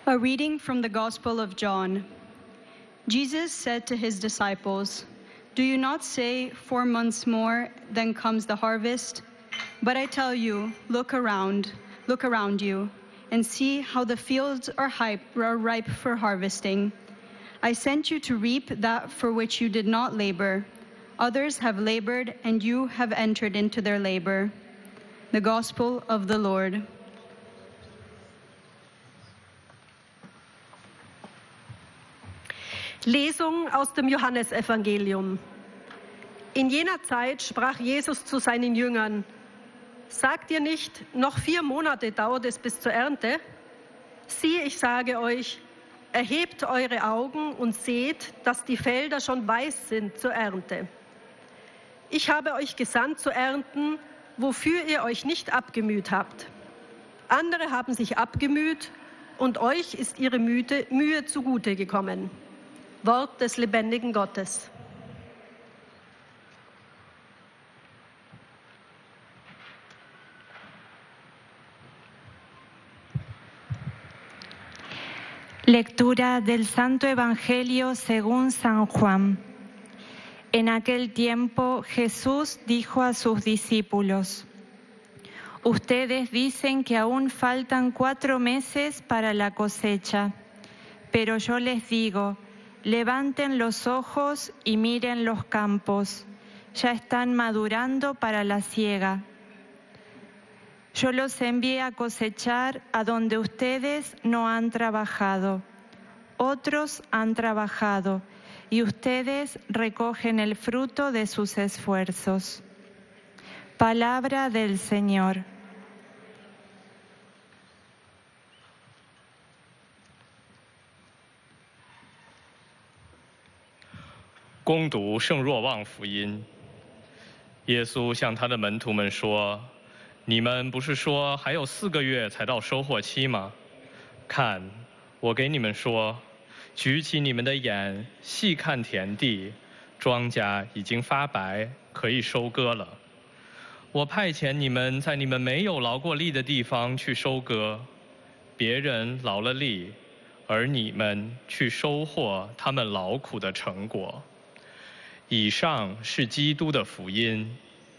A reading from the Gospel of John. Jesus said to his disciples, "Do you not say 4 months more, then comes the harvest? But I tell you, look around you, and see how the fields are ripe for harvesting. I sent you to reap that for which you did not labor. Others have labored, and you have entered into their labor." The Gospel of the Lord. Lesung aus dem Johannesevangelium. In jener Zeit sprach Jesus zu seinen Jüngern: Sagt ihr nicht, noch 4 Monate dauert es bis zur Ernte? Siehe, ich sage euch, erhebt eure Augen und seht, dass die Felder schon weiß sind zur Ernte. Ich habe euch gesandt zu ernten, wofür ihr euch nicht abgemüht habt. Andere haben sich abgemüht, und euch ist ihre Mühe zugute gekommen. Wort des lebendigen Gottes. Lectura del Santo Evangelio según San Juan. En aquel tiempo Jesús dijo a sus discípulos: Ustedes dicen que aún faltan 4 meses para la cosecha, pero yo les digo, levanten los ojos y miren los campos, ya están madurando para la siega. Yo los envié a cosechar a donde ustedes no han trabajado. Otros han trabajado y ustedes recogen el fruto de sus esfuerzos. Palabra del Señor. 恭读圣若望福音。耶稣向他的门徒们说：“你们不是说还有4个月才到收获期吗？看，我给你们说，举起你们的眼，细看田地，庄稼已经发白，可以收割了。我派遣你们在你们没有劳过力的地方去收割，别人劳了力，而你们去收获他们劳苦的成果。”以上是基督的福音。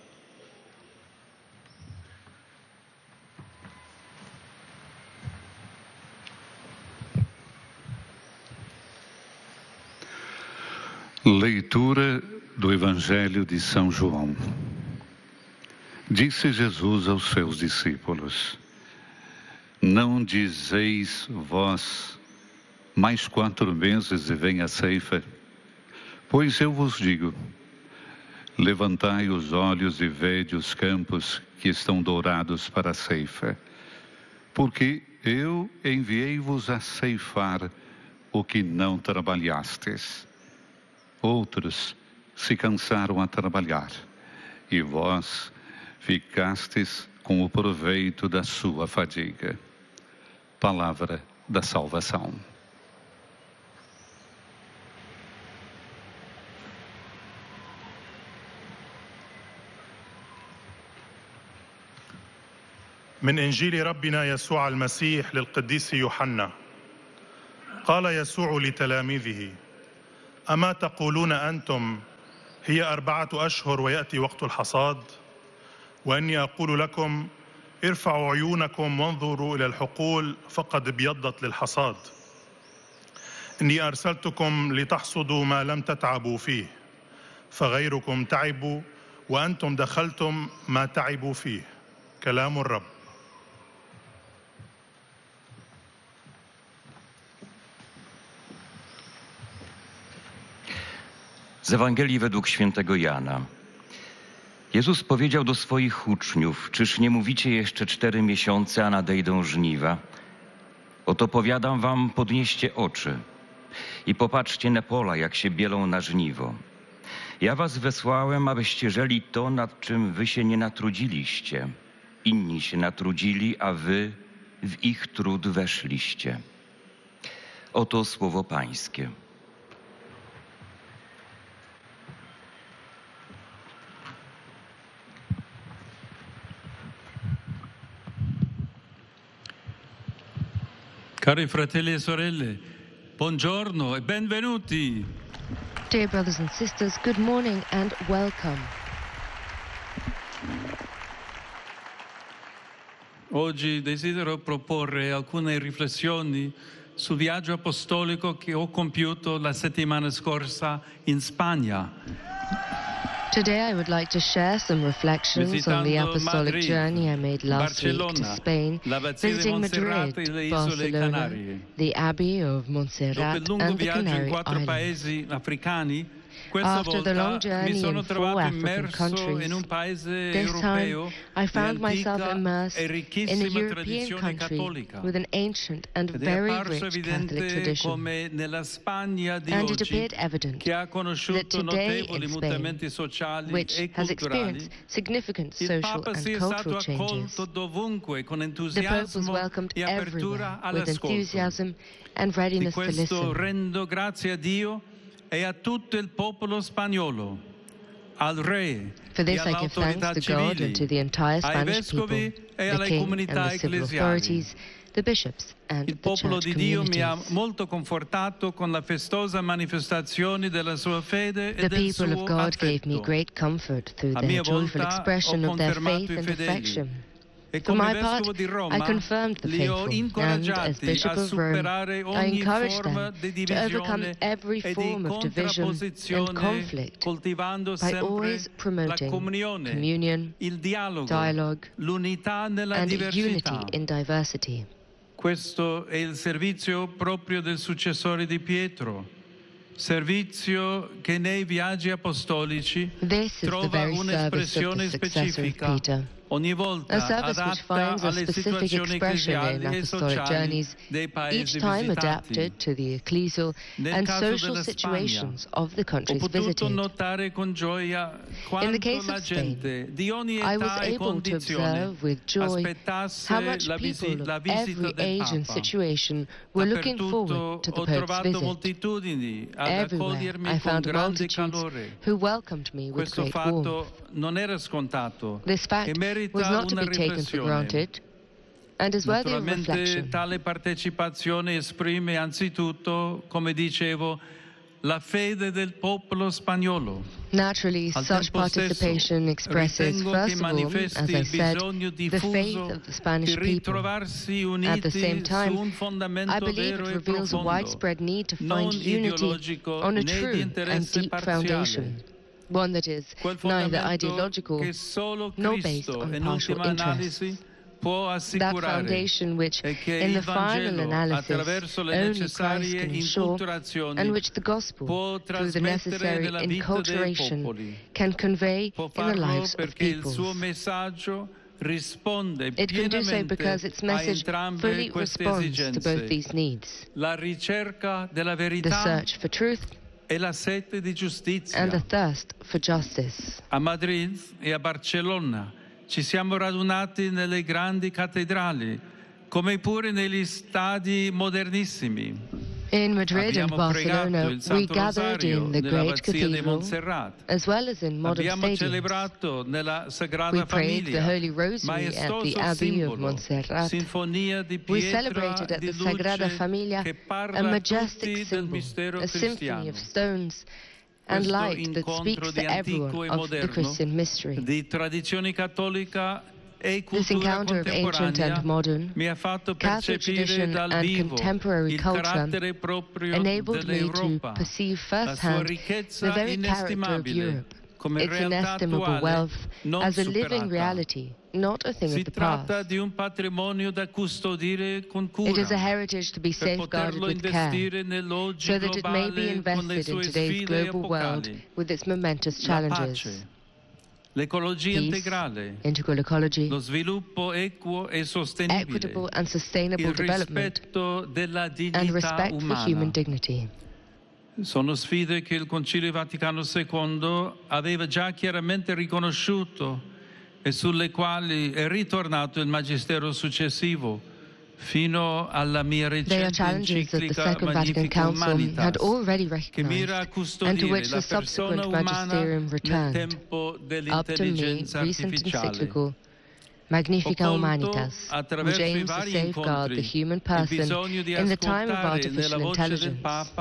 Leitura do Evangelho de São João. Disse Jesus aos seus discípulos: Não dizeis vós, mais 4 meses e vem a ceifa? Pois eu vos digo, levantai os olhos e vede os campos que estão dourados para a ceifa, porque eu enviei-vos a ceifar o que não trabalhastes. Outros se cansaram a trabalhar, e vós ficastes com o proveito da sua fadiga. Palavra da salvação. من إنجيل ربنا يسوع المسيح للقديس يوحنا. قال يسوع لتلاميذه: أما تقولون أنتم هي 4 أشهر ويأتي وقت الحصاد؟ وإني أقول لكم ارفعوا عيونكم وانظروا إلى الحقول فقد ابيضت للحصاد. إني أرسلتكم لتحصدوا ما لم تتعبوا فيه، فغيركم تعبوا وأنتم دخلتم ما تعبوا فيه. كلام الرب. Z Ewangelii według świętego Jana. Jezus powiedział do swoich uczniów: Czyż nie mówicie jeszcze 4 miesiące, a nadejdą żniwa? Oto powiadam wam, podnieście oczy i popatrzcie na pola, jak się bielą na żniwo. Ja was wysłałem, abyście żeli to, nad czym wy się nie natrudziliście. Inni się natrudzili, a wy w ich trud weszliście. Oto słowo Pańskie. Cari fratelli e sorelle, buongiorno e benvenuti. Dear brothers and sisters, good morning and welcome. Oggi desidero proporre alcune riflessioni sul viaggio apostolico che ho compiuto la settimana scorsa in Spagna. Today I would like to share some reflections on the apostolic journey I made last week to Spain, visiting Madrid, Barcelona, the Abbey of Montserrat and the Canary Islands. After the long journey in 4 African countries, this time I found myself immersed in a European country with an ancient and very rich Catholic tradition. And it appeared evident that today in Spain, which has experienced significant social and cultural changes, the Pope was welcomed everywhere with enthusiasm and readiness to listen. E a tutto il popolo spagnolo, al re, For this I give thanks to God and to the entire Spanish people, the king and the civil authorities, the bishops and il the popolo church di Dio mi ha communities. molto confortato con la festosa manifestazione della sua fede e The del people suo of God gave me affetto. great comfort through A their mia joyful volta expression ho of their confermato faith i and fedeli. affection. E For come my part, vescovo di Roma I confirmed the li ho faithful, and as incoraggiati Bishop a of Rome, superare I ogni encouraged forma them di to overcome divisione every e di form of division and contrapposizione, conflict coltivando by sempre always la promoting comunione, communion, il dialogo, dialogue, l'unità nella and diversità. unity in diversity. Questo è il servizio proprio del successore di Pietro, servizio che nei viaggi apostolici This is the trova very service of un'espressione the successor of specifica, Peter. ogni volta A service which adatta finds a alle specific situazioni expression in ecclesiali e apostolic sociali journeys, dei paesi each time visitati. adapted to the ecclesial Nel and caso social della situations of the Ho countries potuto visited. notare con gioia quanto case la of Spain, gente di ogni I was età e able to condizione observe with joy aspettasse how much la people la of visita every del age and Papa. situation were looking Dappertutto forward to the ho Pope's trovato visit. moltitudini ad Everywhere accogliermi I con found grande multitudes calore. who welcomed me with Questo great warmth. fatto non era scontato This e fact merita was not to una be taken for riflessione. granted and is worthy of Naturalmente reflection. tale partecipazione esprime anzitutto, come dicevo, la fede del popolo spagnolo. Naturally, Al such tempo stesso, participation expresses, ritengo first che of all, manifesti as I il said, bisogno the faith diffuso of the Spanish di people. ritrovarsi At the same uniti time, su un fondamento I believe vero it e reveals a profondo, widespread need to non find unity ideologico on a né di true and interesse deep parziale. foundation, one that is Quel neither fondamento ideological che solo nor based Cristo, on in partial ultima interests. analisi, può That assicurare foundation which, e che in the il final Vangelo, analysis, attraverso le only Christ necessarie can ensure, inculturazioni, and which the gospel, può through the trasmettere necessary nella vita dei enculturation, popoli. can convey Può in the farlo lives of perché il peoples. suo messaggio risponde It can do so pienamente because its a message entrambe fully queste responds to both esigenze. these needs. La ricerca della The verità search for truth e la sete di giustizia. and the thirst for justice. A Madrid e a Barcellona ci siamo radunati nelle grandi cattedrali, come pure negli stadi modernissimi. In Madrid and Abbiamo pregato Barcelona, il we Santo gathered Rosario in the nella great Abbazia di cathedral, Montserrat. as well as in modern Abbiamo stadiums. celebrato nella Sagrada We prayed the Famiglia, Holy Rosary at the maestoso Abbey of simbolo, Montserrat. sinfonia di We pietra celebrated e at di the Sagrada luce Famiglia che parla a a majestic tutti del symbol, mistero a symphony cristiano. of stones and Questo light that speaks incontro to di antico everyone e of the moderno, Christian mystery. di tradizione cattolica e This cultura encounter of ancient contemporanea and modern, mi ha fatto Catholic percepire tradition dal and vivo contemporary il culture carattere proprio enabled me to dell'Europa, perceive la sua firsthand ricchezza the very character of inestimabile Europe, come its realtà inestimable attuale wealth, non as a living superata. reality, not a thing Si of the tratta past. di un patrimonio da custodire con It cura is a heritage to be per safeguarded poterlo with care, investire nell'oggi so that it may be globale con le invested in sue today's sfide global world epocali. with its momentous La challenges. pace, l'ecologia Peace, integrale, integral ecology, lo sviluppo equo e sostenibile, equitable and sustainable il development, rispetto della and dignità respect for umana. human dignity. Sono sfide che il Concilio Vaticano II aveva già chiaramente riconosciuto e sulle quali è ritornato il Magistero successivo fino alla mia They are recente challenges that the enciclica Second Vatican Magnifica Council had Humanitas, already che mira a recognized, and to custodire which la the subsequent persona umana magisterium nel returned. tempo Up to me, dell'intelligenza recent artificiale. encyclical Magnifica Humanitas, which aims to safeguard the human person in the time of artificial intelligence.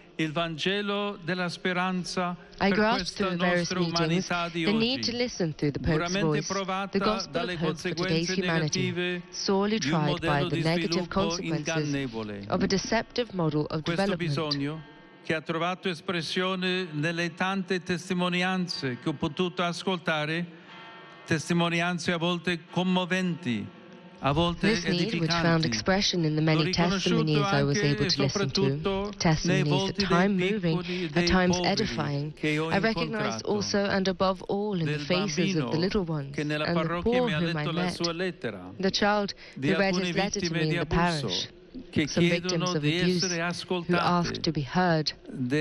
I grasped through various meetings the need to listen through the Pope's voice, the gospel of hope for today's humanity, sorely tried by the negative consequences of a deceptive model of development. Che ha trovato espressione nelle tante testimonianze che ho potuto ascoltare, testimonianze a volte commoventi, a volte This need, which found expression in the many testimonies I was able to listen to, testimonies at times moving, at times edifying, I recognized also and above all in the faces of the little ones and the poor whom I met, the child who read his letter to me in the parish, some victims of abuse who asked to be heard,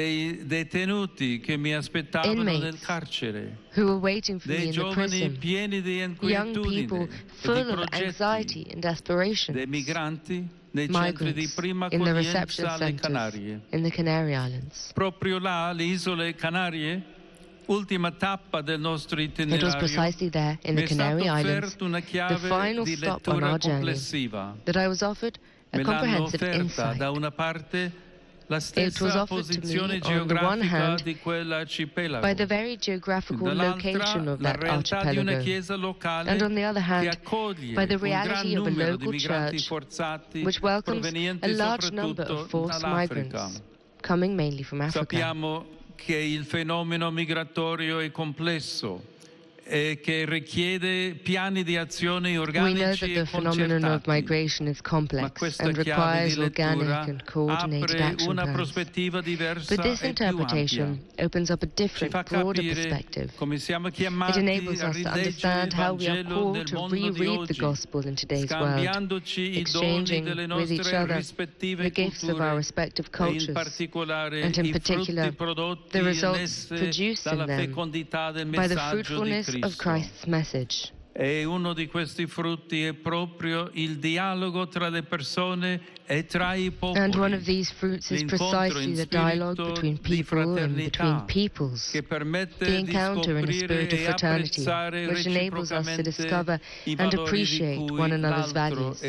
inmates who were waiting for me in the prison, young people full of anxiety and desperation, migrants in the reception centers in the Canary Islands. Proprio là, le isole Canarie, ultima tappa del nostro itinerario, it was precisely there, in the Canary Islands, the final stop on our journey, that I was offered a comprehensive insight. It was offered to me, on the one hand, by the very geographical location of that archipelago, and on the other hand, by the reality of a local church which welcomes a large number of forced migrants, coming mainly from Africa. Sappiamo che il fenomeno migratorio è complesso e che richiede piani di azione organici We know that the phenomenon of migration is complex and requires organic and coordinated action plans. But this interpretation opens up a different, broader perspective. It enables us to understand how we are called to reread the gospel in today's world, exchanging with each other the gifts of our respective cultures, and in particular, the results produced in them by the fruitfulness of Christ's message. E uno di questi frutti è proprio il dialogo tra le persone e tra i popoli. And one of these fruits is precisely the dialogue between people and between peoples, the encounter in a spirit of fraternity, which enables us to discover and appreciate one another's values.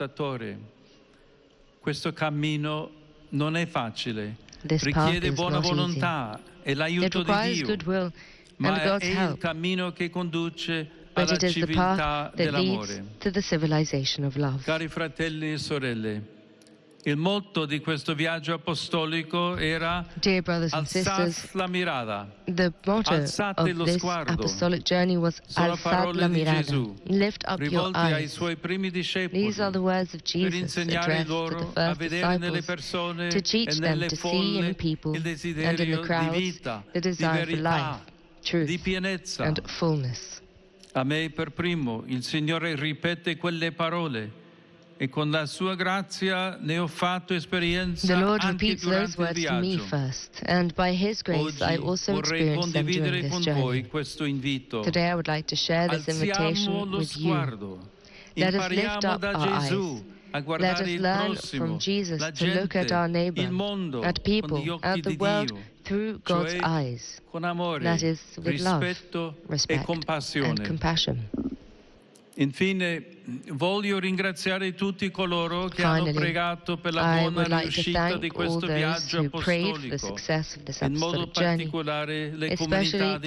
Questo cammino non è facile, This path richiede is buona not easy. volontà e It l'aiuto di requires Dio, goodwill ma and God's è il help, cammino che conduce but alla it is the civiltà path that leads dell'amore. to the civilization of love. Cari fratelli e sorelle, il motto di questo viaggio apostolico era Dear brothers and Alzad sisters, la mirada. the motto Alzate of lo this sguardo. apostolic journey was Sono Alzad parole la di mirada, Gesù, lift up your rivolte ai eyes. suoi primi discepoli, These are the words of per Jesus insegnare addressed to loro the a first vedere nelle disciples, persone to teach e them nelle to see folle in people il and in desiderio the di crowds vita, the di desire for verità, life, truth, di pienezza. and fullness. A me per primo il Signore ripete quelle parole e con la sua grazia ne ho fatto esperienza The Lord anche repeats those durante il words to me viaggio. first, and by His grace I Oggi also vorrei experienced them condividere during this con journey. voi questo invito. Today I would like to share this Alziamo invitation lo with you. sguardo. Let us lift Impariamo up da our Gesù eyes. a Let guardare us il learn prossimo, from Jesus la to look at gente, our neighbor, il mondo at people, con gli occhi at the di world Dio, through God's cioè eyes. con amore, That is, with love, rispetto e respect, compassione. and compassion. Infine, voglio ringraziare tutti coloro che hanno Finally, pregato per la I buona would like to riuscita thank di all questo those viaggio who prayed for the apostolico, success of this in modo apostolic journey, particolare le especially comunità di